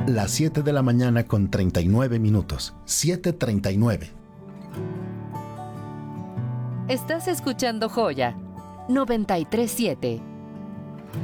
Las 7 de la mañana con 39 minutos. 7:39. Estás escuchando Joya 93.7.